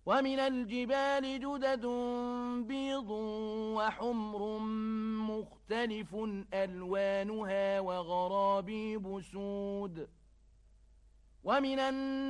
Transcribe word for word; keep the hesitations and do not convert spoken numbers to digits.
ومن الجبال جدد بيض وحمر مختلف ألوانها وغرابيب سود ومن الناس